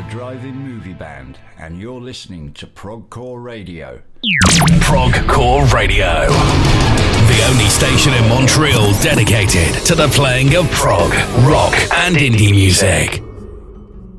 Drive-In Movie Band, and you're listening to Progcore Radio. Progcore Radio, the only station in Montreal dedicated to the playing of prog, rock, and indie music.